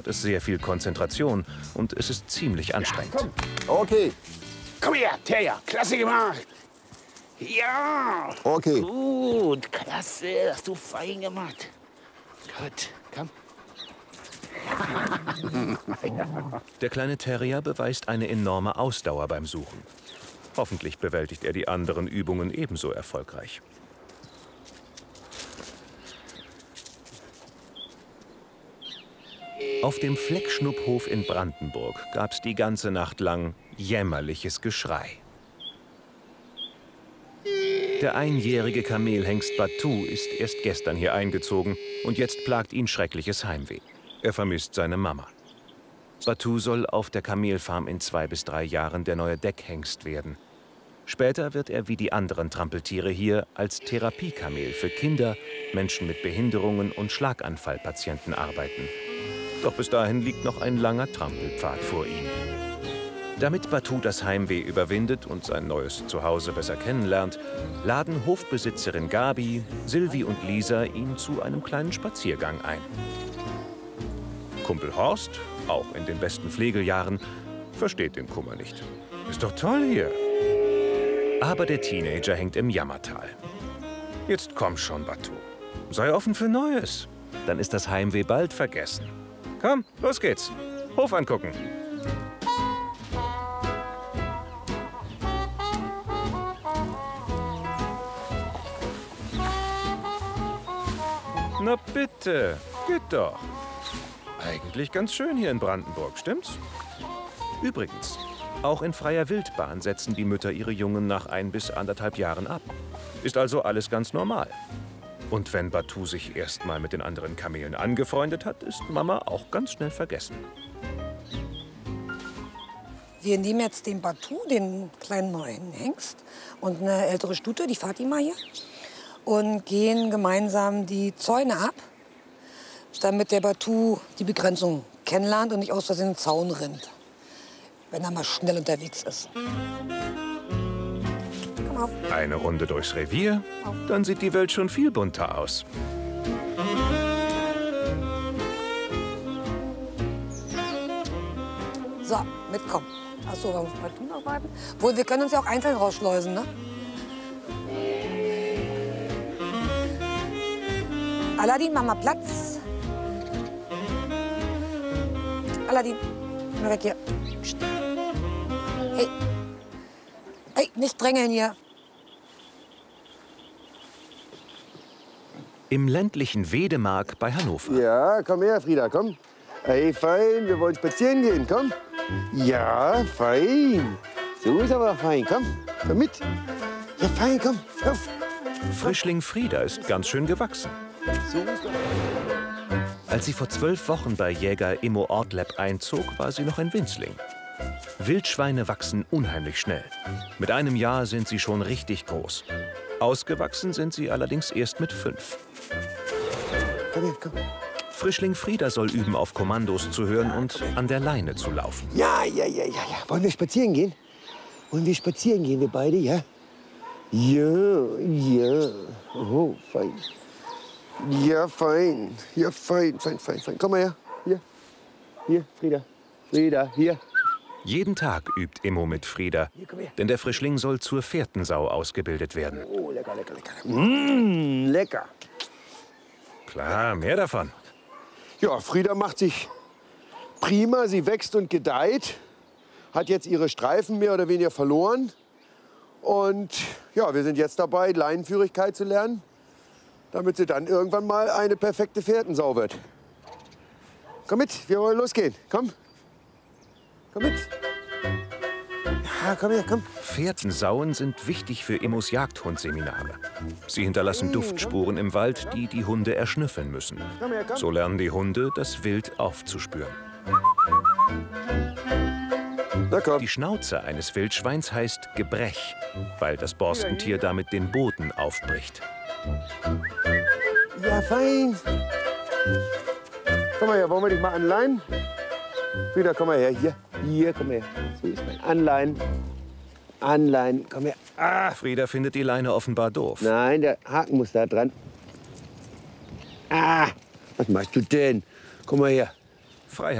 es sehr viel Konzentration und es ist ziemlich anstrengend. Komm. Okay. Komm her, Terrier. Klasse gemacht. Ja. Okay. Gut, klasse. Hast du fein gemacht. Gut, komm. Der kleine Terrier beweist eine enorme Ausdauer beim Suchen. Hoffentlich bewältigt er die anderen Übungen ebenso erfolgreich. Auf dem Fleckschnupphof in Brandenburg gab es die ganze Nacht lang jämmerliches Geschrei. Der einjährige Kamelhengst Batu ist erst gestern hier eingezogen und jetzt plagt ihn schreckliches Heimweh. Er vermisst seine Mama. Batu soll auf der Kamelfarm in 2 bis 3 Jahren der neue Deckhengst werden. Später wird er wie die anderen Trampeltiere hier als Therapiekamel für Kinder, Menschen mit Behinderungen und Schlaganfallpatienten arbeiten. Doch bis dahin liegt noch ein langer Trampelpfad vor ihm. Damit Batu das Heimweh überwindet und sein neues Zuhause besser kennenlernt, laden Hofbesitzerin Gabi, Silvi und Lisa ihn zu einem kleinen Spaziergang ein. Kumpel Horst, auch in den besten Pflegejahren, versteht den Kummer nicht. Ist doch toll hier. Aber der Teenager hängt im Jammertal. Jetzt komm schon, Batu. Sei offen für Neues. Dann ist das Heimweh bald vergessen. Komm, los geht's. Hof angucken. Na bitte, geht doch. Eigentlich ganz schön hier in Brandenburg, stimmt's? Übrigens, auch in freier Wildbahn setzen die Mütter ihre Jungen nach 1 bis 1,5 Jahren ab. Ist also alles ganz normal. Und wenn Batu sich erst mal mit den anderen Kamelen angefreundet hat, ist Mama auch ganz schnell vergessen. Wir nehmen jetzt den Batu, den kleinen neuen Hengst, und eine ältere Stute, die Fatima hier, und gehen gemeinsam die Zäune ab, damit der Batu die Begrenzung kennenlernt und nicht aus Versehen in den Zaun rennt, wenn er mal schnell unterwegs ist. Komm auf. Eine Runde durchs Revier, dann sieht die Welt schon viel bunter aus. So, mitkommen. Achso, wir müssen Batu noch warten. Wohl, wir können uns ja auch einzeln rausschleusen, ne? Aladdin, mach mal Platz. Aladdin, komm mal weg hier. Psst. Hey. Hey, nicht drängeln hier. Im ländlichen Wedemark bei Hannover. Ja, komm her, Frieda, komm. Hey, fein, wir wollen spazieren gehen, komm. Ja, fein. So ist aber fein, komm. Komm mit. Ja, fein, komm. Auf. Frischling Frieda ist ganz schön gewachsen. So ist doch. Als sie vor 12 Wochen bei Jäger Immo Ortleb einzog, war sie noch ein Winzling. Wildschweine wachsen unheimlich schnell. Mit einem Jahr sind sie schon richtig groß. Ausgewachsen sind sie allerdings erst mit 5. Komm her, komm. Frischling Frieda soll üben, auf Kommandos zu hören und an der Leine zu laufen. Ja. Wollen wir spazieren gehen? Wollen wir spazieren gehen, wir beide, ja? Ja. Oh, fein. Ja, fein. Ja, fein. Komm mal her. Hier, Frieda. Frieda, hier. Jeden Tag übt Immo mit Frieda, denn der Frischling soll zur Fährtensau ausgebildet werden. Oh, lecker. Lecker. Klar, mehr davon. Ja, Frieda macht sich prima. Sie wächst und gedeiht. Hat jetzt ihre Streifen mehr oder weniger verloren. Und ja, wir sind jetzt dabei, Leinenführigkeit zu lernen, damit sie dann irgendwann mal eine perfekte Fährtensau wird. Komm mit, wir wollen losgehen. Komm. Komm mit. Ja, komm her, komm. Fährtensauen sind wichtig für Immos Jagdhundseminare. Sie hinterlassen Duftspuren im Wald, die die Hunde erschnüffeln müssen. So lernen die Hunde, das Wild aufzuspüren. Na komm. Die Schnauze eines Wildschweins heißt Gebrech, weil das Borstentier damit den Boden aufbricht. Ja, fein. Komm mal her, wollen wir dich mal anleihen? Frieda, komm mal her, hier, komm her. So ist mein Anleihen, komm her. Ah. Frieda findet die Leine offenbar doof. Nein, der Haken muss da dran. Ah, was machst du denn? Komm mal her. Freiheit